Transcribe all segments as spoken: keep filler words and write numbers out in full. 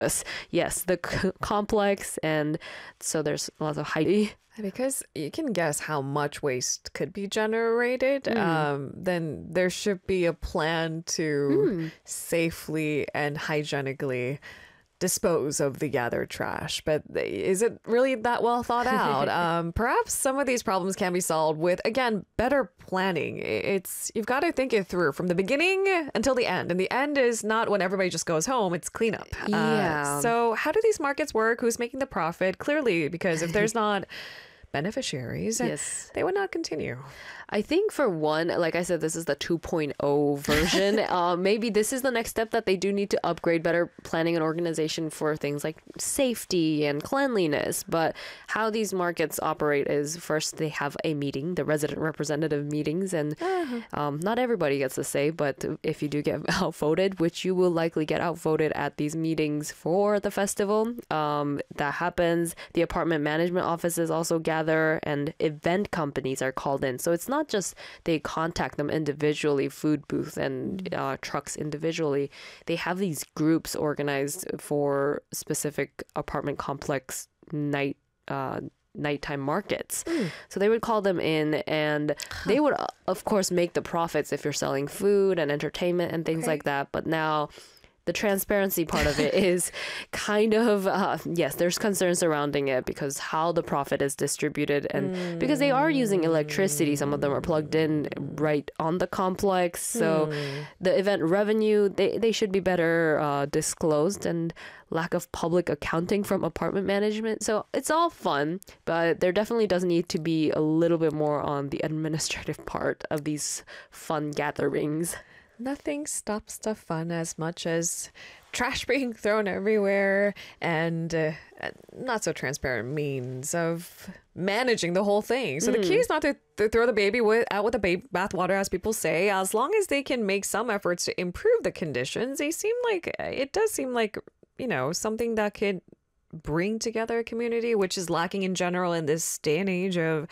Yes, the c- complex, and so there's lots of hygiene. Because you can guess how much waste could be generated, Mm. um, then there should be a plan to Mm. safely and hygienically dispose of the gathered trash. But is it really that well thought out? um, perhaps some of these problems can be solved with, again, better planning. It's you've got to think it through from the beginning until the end. And the end is not when everybody just goes home, it's cleanup. Yeah. Uh, so how do these markets work? Who's making the profit? Clearly, because if there's not beneficiaries, Yes. they would not continue. I think for one, like I said, this is the two point oh version. uh, maybe this is the next step that they do need to upgrade better planning and organization for things like safety and cleanliness. But how these markets operate is first they have a meeting, the resident representative meetings, and Uh-huh. um, not everybody gets a say. But if you do get outvoted, which you will likely get outvoted at these meetings for the festival, um, that happens. The apartment management offices also gather, and event companies are called in. So it's not just they contact them individually, food booth and uh, trucks individually. They have these groups organized for specific apartment complex night uh, nighttime markets. So they would call them in, and they would uh, of course make the profits if you're selling food and entertainment and things Okay. like that. But now the transparency part of it is kind of, uh, yes, there's concerns surrounding it because how the profit is distributed, and because they are using electricity, some of them are plugged in right on the complex. So the event revenue, they, they should be better uh, disclosed, and lack of public accounting from apartment management. So it's all fun, but there definitely does need to be a little bit more on the administrative part of these fun gatherings. Nothing stops the fun as much as trash being thrown everywhere and uh, not so transparent means of managing the whole thing. So the key is not to, to throw the baby with, out with the baby bathwater, as people say. As long as they can make some efforts to improve the conditions, they seem like it does seem like, you know, something that could bring together a community, which is lacking in general in this day and age of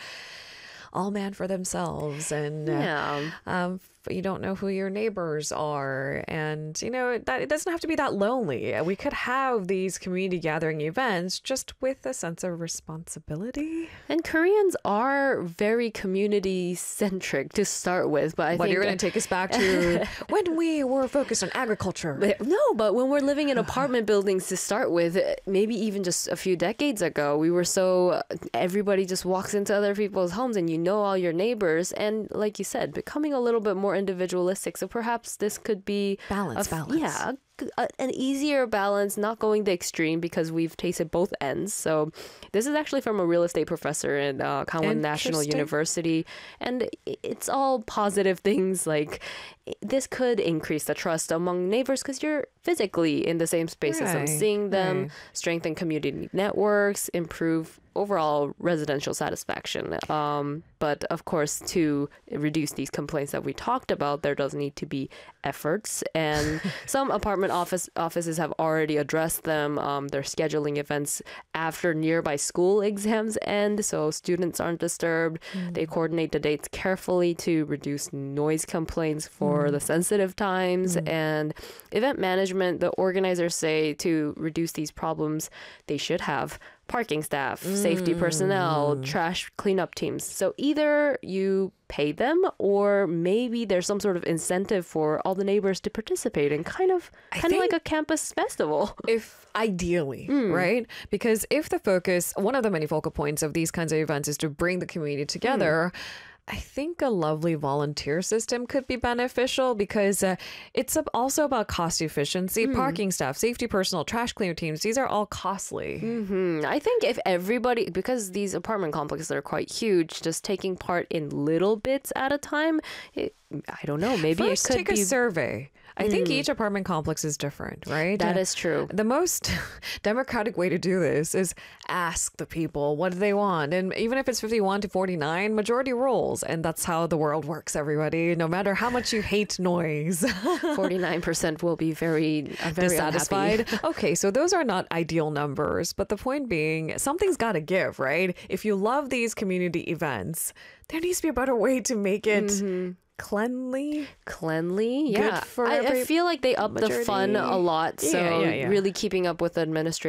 all man for themselves, and uh, Yeah. um, you don't know who your neighbors are, and you know that it doesn't have to be that lonely. We could have these community gathering events just with a sense of responsibility. And Koreans are very community centric to start with, but I But think you're going to take us back to when we were focused on agriculture. But- No, but when we're living in apartment buildings to start with, maybe even just a few decades ago, we were so everybody just walks into other people's homes and you know all your neighbors. And like you said, becoming a little bit more individualistic. So perhaps this could be Balance, a- balance. Yeah, a, an easier balance, not going the extreme because we've tasted both ends. So this is actually from a real estate professor in uh, Gangwon National Interesting. University. And i- it's all positive things like i- this could increase the trust among neighbors because you're physically in the same space as them, Right, seeing them, right. strengthen community networks, improve overall residential satisfaction. Um, but of course, to reduce these complaints that we talked about, there does need to be efforts. And some apartment office offices have already addressed them. Um, they're scheduling events after nearby school exams end, so students aren't disturbed. They coordinate the dates carefully to reduce noise complaints for the sensitive times. And event management, the organizers say to reduce these problems, they should have parking staff, safety personnel, trash cleanup teams. So either you pay them or maybe there's some sort of incentive for all the neighbors to participate in kind of I kind of like think- a campus festival. If ideally, right? Because if the focus, one of the many focal points of these kinds of events is to bring the community together, I think a lovely volunteer system could be beneficial because uh, it's ab- also about cost efficiency, parking staff, safety personnel, trash cleaner teams. These are all costly. Hmm, I think if everybody, because these apartment complexes are quite huge, just taking part in little bits at a time, it, I don't know, maybe First, it could take be. a survey. I think each apartment complex is different, right? That Uh, is true. The most democratic way to do this is ask the people what do they want. And even if it's fifty-one to forty-nine, majority rules. And that's how the world works, everybody. No matter how much you hate noise. forty-nine percent will be very, uh, very Dissatisfied. unhappy. Okay, so those are not ideal numbers, but the point being, something's got to give, right? If you love these community events, there needs to be a better way to make it cleanly. Cleanly, yeah. for I, I every feel like they upped the fun majority. a lot. So Yeah, yeah, yeah. really keeping up with the administration